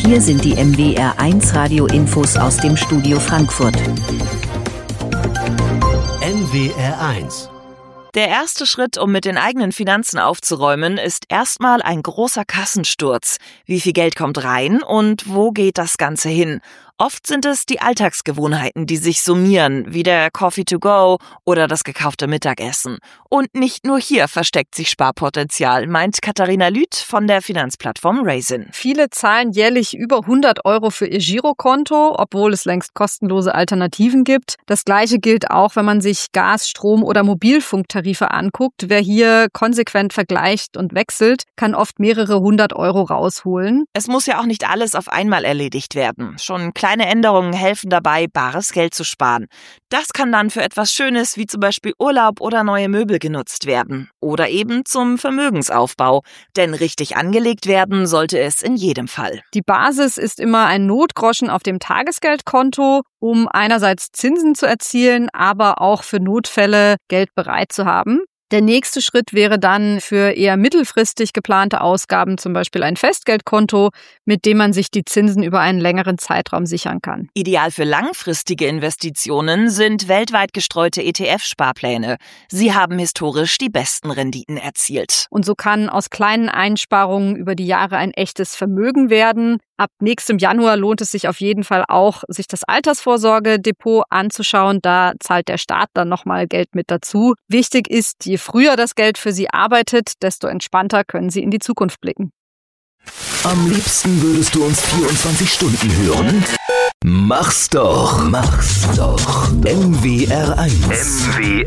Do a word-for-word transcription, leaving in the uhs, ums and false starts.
Hier sind die M W R eins Radio-Infos aus dem Studio Frankfurt. M W R eins. Der erste Schritt, um mit den eigenen Finanzen aufzuräumen, ist erstmal ein großer Kassensturz. Wie viel Geld kommt rein und wo geht das Ganze hin? Oft sind es die Alltagsgewohnheiten, die sich summieren, wie der Coffee to go oder das gekaufte Mittagessen. Und nicht nur hier versteckt sich Sparpotenzial, meint Katharina Lüth von der Finanzplattform Raisin. Viele zahlen jährlich über hundert Euro für ihr Girokonto, obwohl es längst kostenlose Alternativen gibt. Das Gleiche gilt auch, wenn man sich Gas-, Strom- oder Mobilfunktarife anguckt. Wer hier konsequent vergleicht und wechselt, kann oft mehrere hundert Euro rausholen. Es muss ja auch nicht alles auf einmal erledigt werden. Schon Kleine Änderungen helfen dabei, bares Geld zu sparen. Das kann dann für etwas Schönes wie zum Beispiel Urlaub oder neue Möbel genutzt werden. Oder eben zum Vermögensaufbau. Denn richtig angelegt werden sollte es in jedem Fall. Die Basis ist immer ein Notgroschen auf dem Tagesgeldkonto, um einerseits Zinsen zu erzielen, aber auch für Notfälle Geld bereit zu haben. Der nächste Schritt wäre dann für eher mittelfristig geplante Ausgaben zum Beispiel ein Festgeldkonto, mit dem man sich die Zinsen über einen längeren Zeitraum sichern kann. Ideal für langfristige Investitionen sind weltweit gestreute E T F-Sparpläne. Sie haben historisch die besten Renditen erzielt. Und so kann aus kleinen Einsparungen über die Jahre ein echtes Vermögen werden. Ab nächstem Januar lohnt es sich auf jeden Fall auch, sich das Altersvorsorgedepot anzuschauen. Da zahlt der Staat dann nochmal Geld mit dazu. Wichtig ist, je früher das Geld für Sie arbeitet, desto entspannter können Sie in die Zukunft blicken. Am liebsten würdest du uns vierundzwanzig Stunden hören? Mach's doch, mach's doch. M W R eins. M W